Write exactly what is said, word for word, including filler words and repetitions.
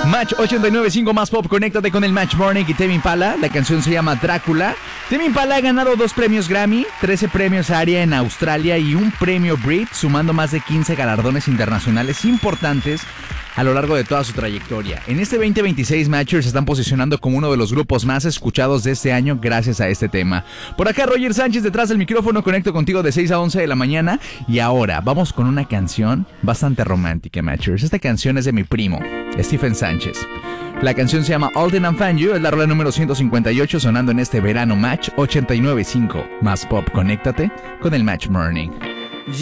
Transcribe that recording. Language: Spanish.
Match ochenta y nueve punto cinco más pop, conéctate con el Match Morning y Tame Impala. La canción se llama Drácula. Tame Impala ha ganado dos premios Grammy, trece premios ARIA en Australia y un premio Brit, sumando más de quince galardones internacionales importantes a lo largo de toda su trayectoria. En este veinte veintiséis, Matchers se están posicionando como uno de los grupos más escuchados de este año gracias a este tema. Por acá, Roger Sánchez detrás del micrófono, conecto contigo de seis a once de la mañana. Y ahora, vamos con una canción bastante romántica, Matchers. Esta canción es de mi primo, Stephen Sánchez. La canción se llama All That I'm Fan You, es la rola número ciento cincuenta y ocho sonando en este verano. Match ochenta y nueve punto cinco más pop, conéctate con el Match Morning.